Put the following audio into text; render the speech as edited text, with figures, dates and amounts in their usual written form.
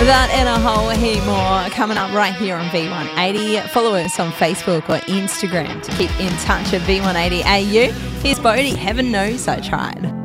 That and a whole heap more coming up right here on V180. Follow us on Facebook or Instagram to keep in touch at V180AU. Here's Bodie, Heaven Knows I Tried.